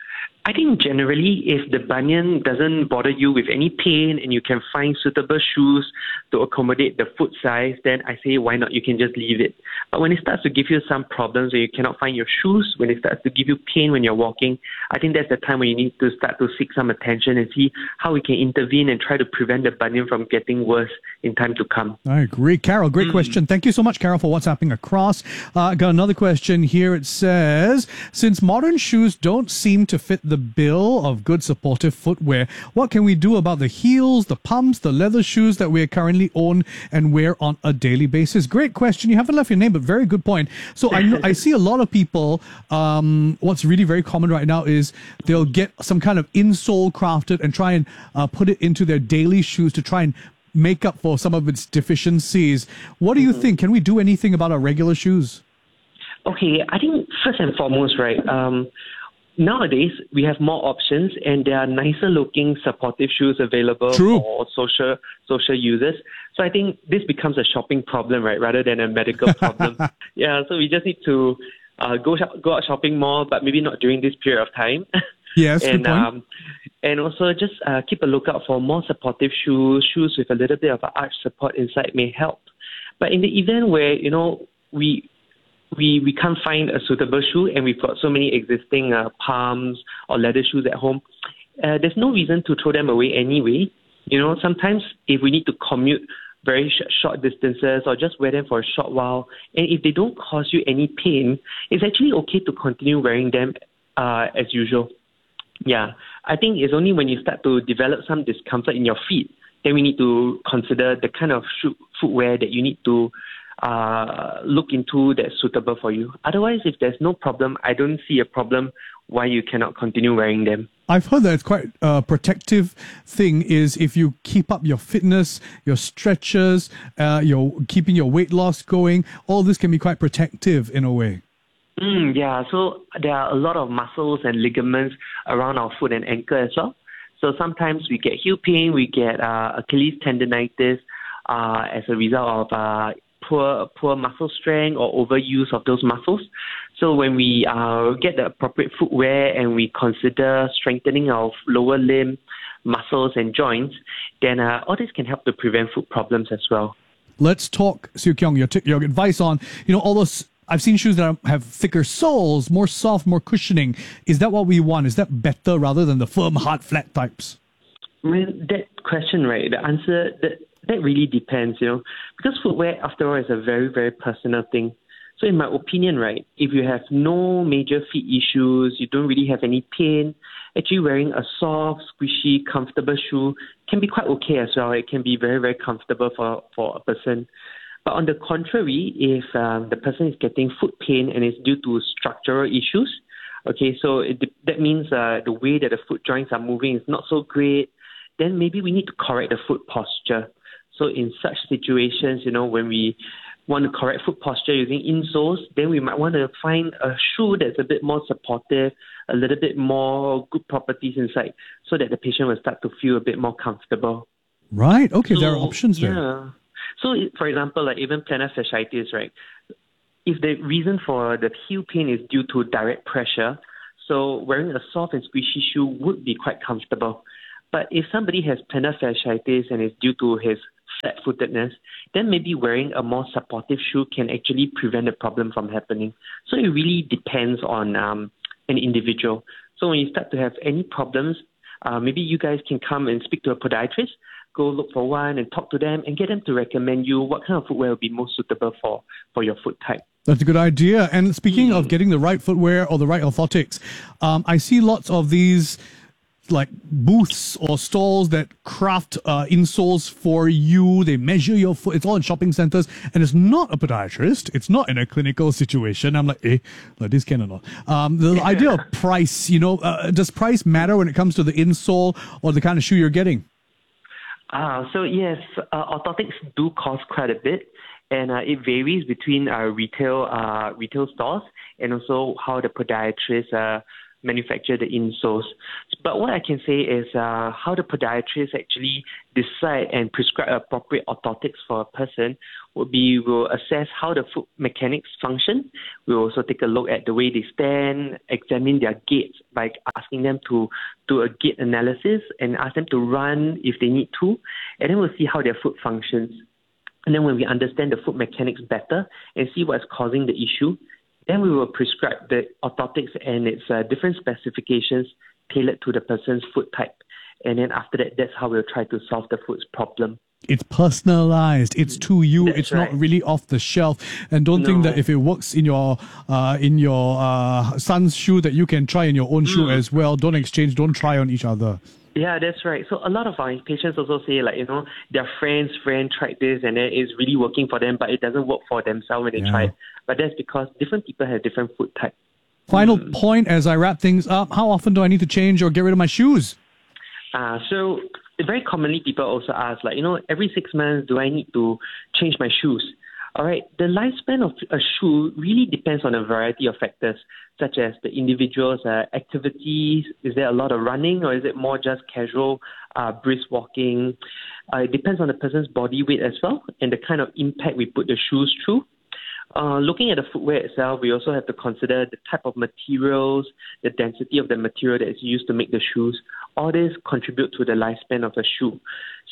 I think generally, if the bunion doesn't bother you with any pain and you can find suitable shoes to accommodate the foot size, then I say why not? You can just leave it. But when it starts to give you some problems, when you cannot find your shoes, when it starts to give you pain when you're walking, I think that's the time when you need to start to seek some attention and see how we can intervene and try to prevent the bunion from getting worse in time to come. I agree. Carol, great question. Thank you so much, Carol, for WhatsApping across. Got another question here. It says, since modern shoes don't seem to fit the bill of good supportive footwear, what can we do about the heels, the pumps, the leather shoes that we currently own and wear on a daily basis? Great question. You haven't left your name, but very good point. So I see a lot of people, what's really very common right now is they'll get some kind of insole crafted and try and put it into their daily shoes to try and make up for some of its deficiencies. What do you think? Can we do anything about our regular shoes? Okay, I think first and foremost, right, nowadays, we have more options and there are nicer looking supportive shoes available for social users. So I think this becomes a shopping problem, right, rather than a medical problem. Yeah, so we just need to go out shopping more, but maybe not during this period of time. Yes, and, good point. And also just keep a lookout for more supportive shoes with a little bit of an arch support inside may help. But in the event where, you know, we can't find a suitable shoe and we've got so many existing palms or leather shoes at home, there's no reason to throw them away anyway. You know, sometimes if we need to commute very short distances or just wear them for a short while, and if they don't cause you any pain, it's actually okay to continue wearing them as usual. Yeah, I think it's only when you start to develop some discomfort in your feet, then we need to consider the kind of footwear that you need to look into that's suitable for you. Otherwise, if there's no problem, I don't see a problem why you cannot continue wearing them. I've heard that it's quite a protective thing is if you keep up your fitness, your stretches, your keeping your weight loss going, all this can be quite protective in a way. Yeah, so there are a lot of muscles and ligaments around our foot and ankle as well. So sometimes we get heel pain, we get Achilles tendonitis as a result of poor muscle strength or overuse of those muscles. So when we get the appropriate footwear and we consider strengthening our lower limb muscles and joints, then all this can help to prevent foot problems as well. Let's talk, Siew Keong, your advice on, all those. I've seen shoes that have thicker soles, more soft, more cushioning. Is that what we want? Is that better rather than the firm, hard, flat types? I mean, that question, right, the answer, that really depends, because footwear, after all, is a very, very personal thing. So in my opinion, right, if you have no major feet issues, you don't really have any pain, actually wearing a soft, squishy, comfortable shoe can be quite okay as well. It can be very, very comfortable for a person. But on the contrary, if the person is getting foot pain and it's due to structural issues, Okay, so that means the way that the foot joints are moving is not so great. Then maybe we need to correct the foot posture. So in such situations, when we want to correct foot posture using insoles, then we might want to find a shoe that's a bit more supportive, a little bit more good properties inside, so that the patient will start to feel a bit more comfortable. Right. Okay, there are options there. Yeah. So, for example, like even plantar fasciitis, right? If the reason for the heel pain is due to direct pressure, so wearing a soft and squishy shoe would be quite comfortable. But if somebody has plantar fasciitis and it's due to his flat-footedness, then maybe wearing a more supportive shoe can actually prevent the problem from happening. So it really depends on an individual. So when you start to have any problems, maybe you guys can come and speak to a podiatrist, go look for one and talk to them and get them to recommend you what kind of footwear will be most suitable for your foot type. That's a good idea. And speaking of getting the right footwear or the right orthotics, I see lots of these like booths or stalls that craft insoles for you. They measure your foot. It's all in shopping centers, and it's not a podiatrist. It's not in a clinical situation. I'm like, like this can or not. The idea of price, does price matter when it comes to the insole or the kind of shoe you're getting? So yes, orthotics do cost quite a bit, and it varies between retail stores and also how the podiatrists manufacture the insoles. But what I can say is how the podiatrists actually decide and prescribe appropriate orthotics for a person would be we'll assess how the foot mechanics function. We'll also take a look at the way they stand, examine their gaits by asking them to do a gait analysis and ask them to run if they need to, and then we'll see how their foot functions. And then when we understand the foot mechanics better and see what's causing the issue, then we will prescribe the orthotics and its different specifications tailored to the person's foot type. And then after that, that's how we'll try to solve the foot's problem. It's personalized. It's to you. It's not really off the shelf. And don't think that if it works in your son's shoe, that you can try in your own shoe as well. Don't exchange. Don't try on each other. Yeah, that's right. So a lot of our patients also say, their friend tried this and it's really working for them, but it doesn't work for themselves when they try it. But that's because different people have different foot type. Final point as I wrap things up. How often do I need to change or get rid of my shoes? So very commonly people also ask, every 6 months, do I need to change my shoes? All right, the lifespan of a shoe really depends on a variety of factors, such as the individual's activities. Is there a lot of running, or is it more just casual, brisk walking? It depends on the person's body weight as well, and the kind of impact we put the shoes through. Looking at the footwear itself, we also have to consider the type of materials, the density of the material that is used to make the shoes. All this contribute to the lifespan of a shoe.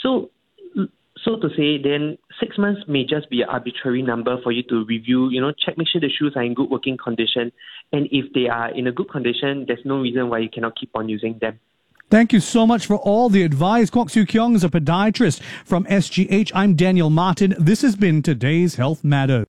So to say, then 6 months may just be an arbitrary number for you to review, make sure the shoes are in good working condition. And if they are in a good condition, there's no reason why you cannot keep on using them. Thank you so much for all the advice. Kwok Siew Keong is a podiatrist from SGH. I'm Daniel Martin. This has been today's Health Matters.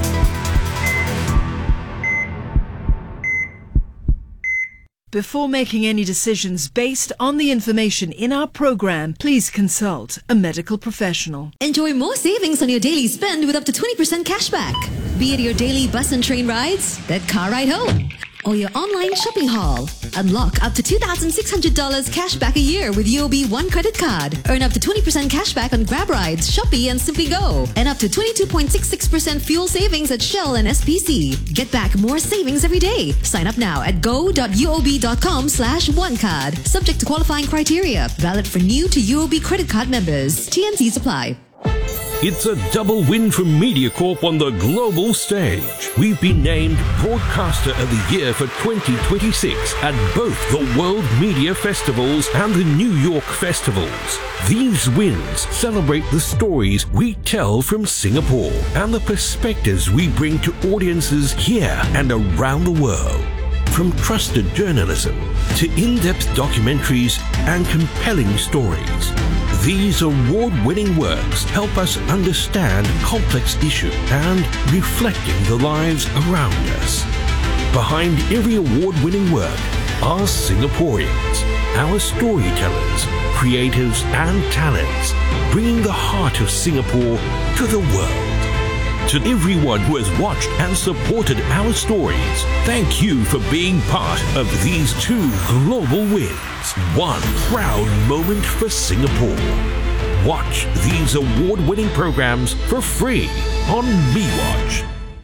Before making any decisions based on the information in our program, please consult a medical professional. Enjoy more savings on your daily spend with up to 20% cashback. Be it your daily bus and train rides, that car ride home, or your online shopping haul. Unlock up to $2,600 cashback a year with UOB One credit card. Earn up to 20% cashback on Grab rides, Shopee and Simply Go. And up to 22.66% fuel savings at Shell and SPC. Get back more savings every day. Sign up now at go.uob.com/onecard. Subject to qualifying criteria. Valid for new to UOB credit card members. TNCs apply. It's a double win for MediaCorp on the global stage. We've been named Broadcaster of the Year for 2026 at both the World Media Festivals and the New York Festivals. These wins celebrate the stories we tell from Singapore and the perspectives we bring to audiences here and around the world. From trusted journalism to in-depth documentaries and compelling stories, these award-winning works help us understand complex issues and reflecting the lives around us. Behind every award-winning work are Singaporeans, our storytellers, creatives and talents, bringing the heart of Singapore to the world. to everyone who has watched and supported our stories. Thank you for being part of these 2 global wins. One proud moment for Singapore. Watch these award-winning programs for free on MeWatch.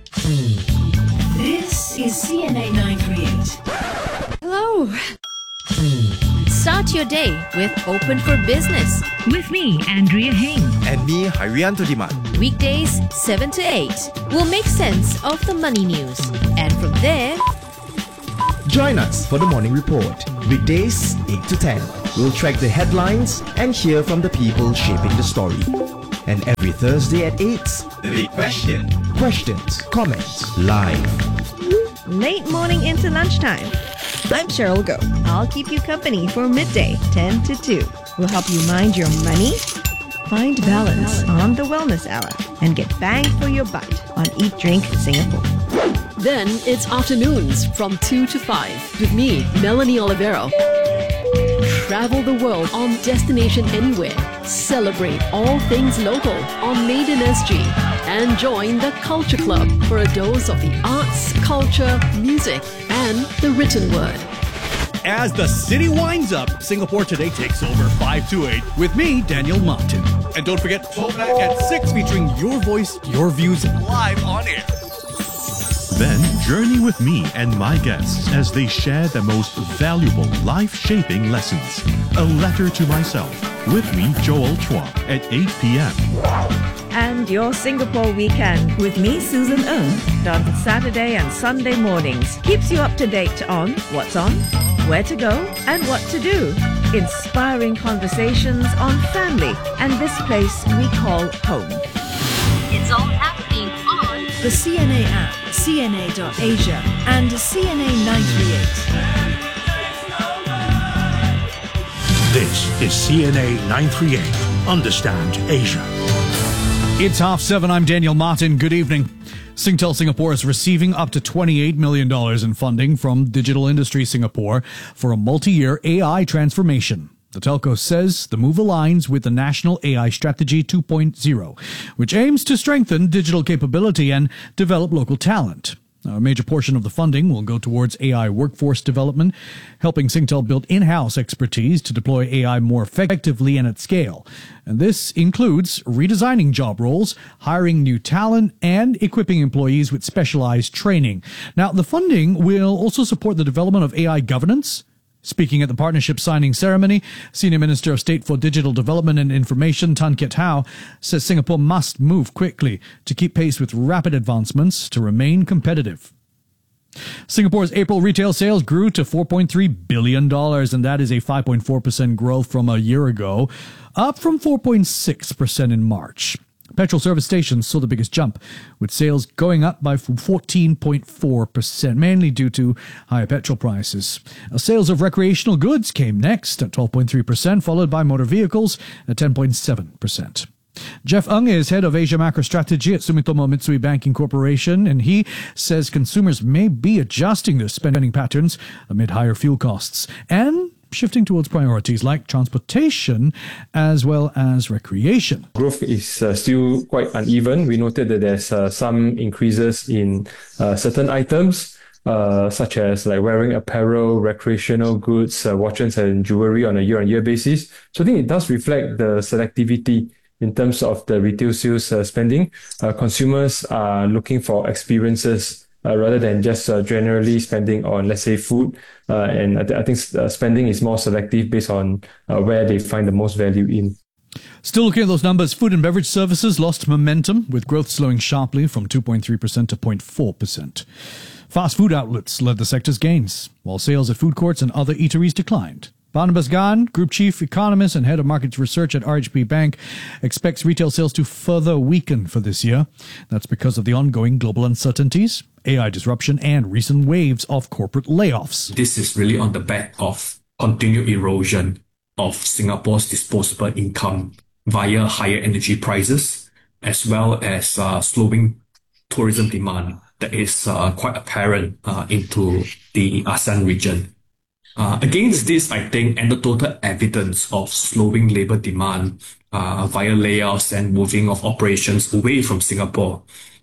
This is CNA 938. Hello. Start your day with Open for Business. With me, Andrea Heng. And me, Harianto Diman. Weekdays 7 to 8. We'll make sense of the money news. And from there, join us for the morning report. Weekdays 8 to 10. We'll track the headlines and hear from the people shaping the story. And every Thursday at 8, The Big Question. Questions, comments, live. Late morning into lunchtime. I'm Cheryl Go. I'll keep you company for midday, 10 to 2. We'll help you mind your money, find balance on the Wellness Hour, and get bang for your buck on Eat Drink Singapore. Then it's afternoons from 2 to 5 with me, Melanie Olivero. Travel the world on Destination Anywhere. Celebrate all things local on Maiden SG. And join the Culture Club for a dose of the arts, culture, music, and the written word. As the city winds up, Singapore Today takes over 5 to 8 with me, Daniel Martin. And don't forget, Throwback at 6 featuring your voice, your views live on air. Then journey with me and my guests as they share the most valuable life-shaping lessons. A Letter to Myself with me, Joel Chua, at 8 p.m. And your Singapore weekend with me, Susan Ng, on Saturday and Sunday mornings, keeps you up to date on what's on, where to go, and what to do. Inspiring conversations on family and this place we call home. it's all happening on the CNA app, CNA.Asia, and CNA 938. This is CNA 938. Understand Asia. It's 7:30. I'm Daniel Martin. Good evening. Singtel Singapore is receiving up to $28 million in funding from Digital Industry Singapore for a multi-year AI transformation. The telco says the move aligns with the National AI Strategy 2.0, which aims to strengthen digital capability and develop local talent. A major portion of the funding will go towards AI workforce development, helping Singtel build in-house expertise to deploy AI more effectively and at scale. And this includes redesigning job roles, hiring new talent, and equipping employees with specialized training. Now, the funding will also support the development of AI governance. Speaking at the partnership signing ceremony, Senior Minister of State for Digital Development and Information Tan Kiat Hau says Singapore must move quickly to keep pace with rapid advancements to remain competitive. Singapore's April retail sales grew to $4.3 billion, and that is a 5.4% growth from a year ago, up from 4.6% in March. Petrol service stations saw the biggest jump, with sales going up by 14.4%, mainly due to higher petrol prices. Sales of recreational goods came next at 12.3%, followed by motor vehicles at 10.7%. Jeff Ng is head of Asia Macro Strategy at Sumitomo Mitsui Banking Corporation, and he says consumers may be adjusting their spending patterns amid higher fuel costs and shifting towards priorities like transportation as well as recreation. Growth is still quite uneven. We noted that there's some increases in certain items, such as like wearing apparel, recreational goods, watches and jewelry on a year-on-year basis. So I think it does reflect the selectivity in terms of the retail sales spending. Consumers are looking for experiences rather than just generally spending on, let's say, food. And I think spending is more selective based on where they find the most value in. Still looking at those numbers, food and beverage services lost momentum, with growth slowing sharply from 2.3% to 0.4%. Fast food outlets led the sector's gains, while sales at food courts and other eateries declined. Barnabas Gan, Group Chief Economist and Head of Markets Research at RHB Bank, expects retail sales to further weaken for this year. That's because of the ongoing global uncertainties, AI disruption, and recent waves of corporate layoffs. This is really on the back of continued erosion of Singapore's disposable income via higher energy prices, as well as slowing tourism demand that is quite apparent into the ASEAN region. Against this, I think anecdotal evidence of slowing labour demand via layoffs and moving of operations away from Singapore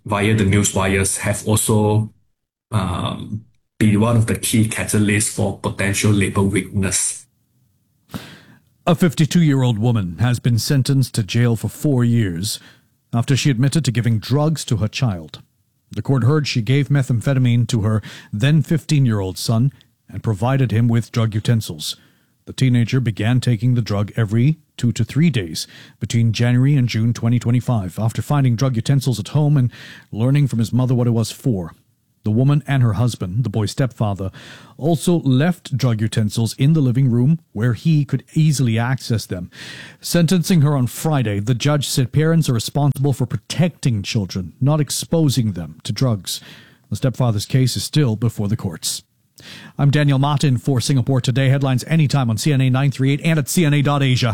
via the news wires have also been one of the key catalysts for potential labor weakness. A 52-year-old woman has been sentenced to jail for 4 years after she admitted to giving drugs to her child. The court heard she gave methamphetamine to her then 15-year-old son and provided him with drug utensils. The teenager began taking the drug every 2 to 3 days between January and June 2025 after finding drug utensils at home and learning from his mother what it was for. The woman and her husband, the boy's stepfather, also left drug utensils in the living room where he could easily access them. Sentencing her on Friday, the judge said parents are responsible for protecting children, not exposing them to drugs. The stepfather's case is still before the courts. I'm Daniel Martin for Singapore Today. Headlines anytime on CNA 938 and at CNA.Asia.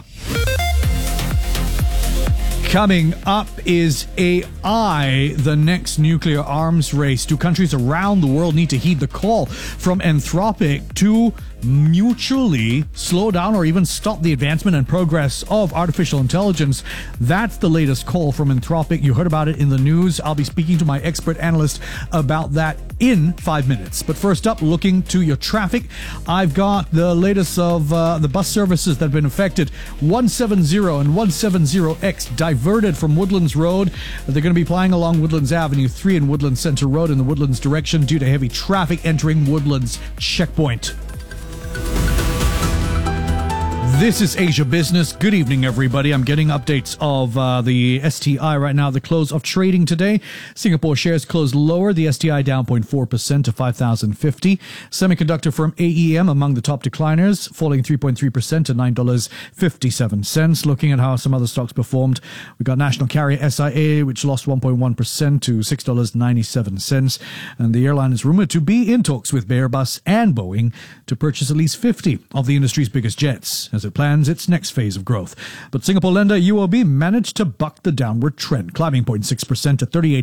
Coming up is AI, the next nuclear arms race. Do countries around the world need to heed the call from Anthropic to mutually slow down or even stop the advancement and progress of artificial intelligence? That's the latest call from Anthropic. You heard about it in the news. I'll be speaking to my expert analyst about that in 5 minutes. But first up, looking to your traffic, I've got the latest of the bus services that have been affected. 170 and 170X diverted from Woodlands Road. They're going to be plying along Woodlands Avenue 3 and Woodlands Centre Road in the Woodlands direction due to heavy traffic entering Woodlands checkpoint. This is Asia Business. Good evening, everybody. I'm getting updates of the STI right now. The close of trading today. Singapore shares closed lower. The STI down 0.4% to 5,050. Semiconductor firm AEM among the top decliners, falling 3.3% to $9.57. Looking at how some other stocks performed, we got national carrier SIA, which lost 1.1% to $6.97. And the airline is rumored to be in talks with Airbus and Boeing to purchase at least 50 of the industry's biggest jets as it plans its next phase of growth. But Singapore lender UOB managed to buck the downward trend, climbing 0.6% to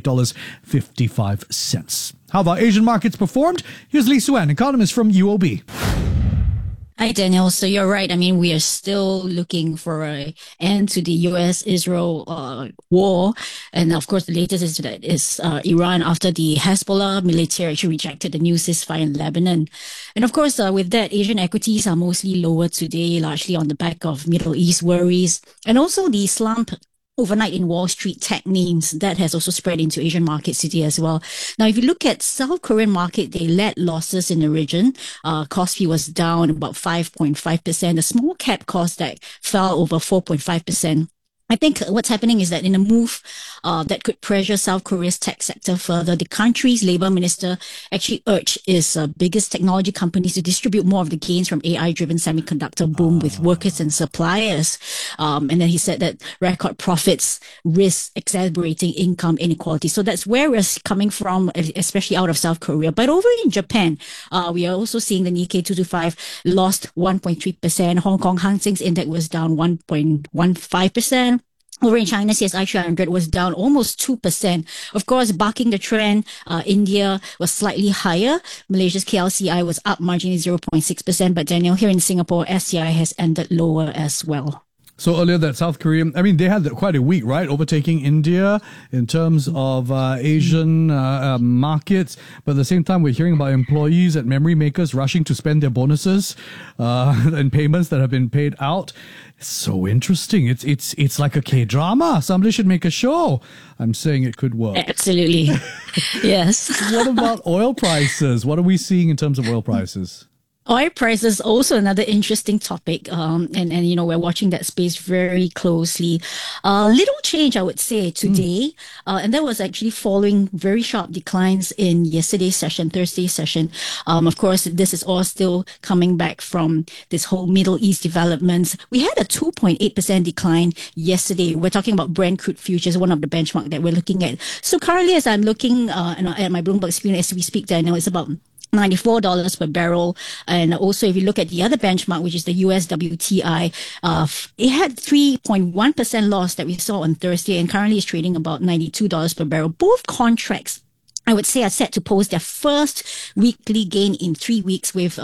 $38.55. How have our Asian markets performed? Here's Lee Suan, economist from UOB. Hi, Daniel. So you're right. I mean, we are still looking for an end to the US-Israel war. And of course, the latest is that Iran, after the Hezbollah military actually rejected the new ceasefire in Lebanon. And of course, with that, Asian equities are mostly lower today, largely on the back of Middle East worries. And also the slump overnight in Wall Street tech names, that has also spread into Asian markets today as well. Now, if you look at South Korean market, they led losses in the region. Kospi was down about 5.5%. The small cap Kosdaq fell over 4.5%. I think what's happening is that in a move that could pressure South Korea's tech sector further, the country's labor minister actually urged its biggest technology companies to distribute more of the gains from AI-driven semiconductor boom with workers and suppliers. And then he said that record profits risk exacerbating income inequality. So that's where we're coming from, especially out of South Korea. But over in Japan, we are also seeing the Nikkei 225 lost 1.3%. Hong Kong Hang Seng's index was down 1.15%. Over in China, CSI 300 was down almost 2%. Of course, bucking the trend, India was slightly higher. Malaysia's KLCI was up marginally 0.6%. But Daniel, here in Singapore, SCI has ended lower as well. So earlier that South Korea, I mean, they had quite a week, right? Overtaking India in terms of Asian markets. But at the same time, we're hearing about employees at memory makers rushing to spend their bonuses and payments that have been paid out. It's so interesting. It's like a K-drama. Somebody should make a show. I'm saying it could work. Absolutely. Yes. What about oil prices? What are we seeing in terms of oil prices? Oil prices also another interesting topic, and you know, we're watching that space very closely. Little change, I would say, today, and that was actually following very sharp declines in yesterday's session, Thursday's session. Of course, this is all still coming back from this whole Middle East developments. We had a 2.8% decline yesterday. We're talking about Brent crude futures, one of the benchmark that we're looking at. So currently, as I'm looking at my Bloomberg screen as we speak, I know it's about $94 per barrel. And also, if you look at the other benchmark, which is the US WTI, it had 3.1% loss that we saw on Thursday, and currently is trading about $92 per barrel. Both contracts, I would say, are set to post their first weekly gain in 3 weeks, with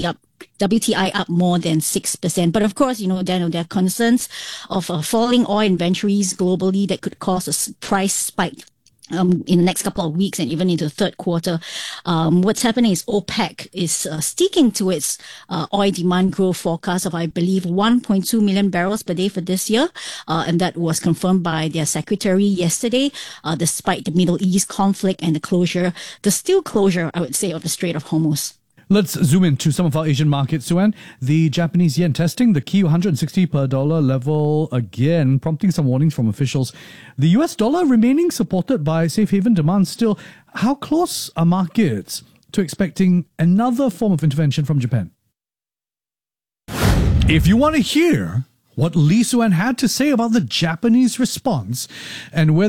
WTI up more than 6%. But of course, you know, Daniel, there are concerns of falling oil inventories globally that could cause a price spike in the next couple of weeks and even into the third quarter. What's happening is OPEC is sticking to its oil demand growth forecast of, I believe, 1.2 million barrels per day for this year. And that was confirmed by their secretary yesterday, despite the Middle East conflict and the still closure, I would say, of the Strait of Hormuz. Let's zoom into some of our Asian markets, Sue-Ann. The Japanese yen testing the key 160 per dollar level again, prompting some warnings from officials. The US dollar remaining supported by safe haven demand still. How close are markets to expecting another form of intervention from Japan? If you want to hear what Lee Sue-Ann had to say about the Japanese response and where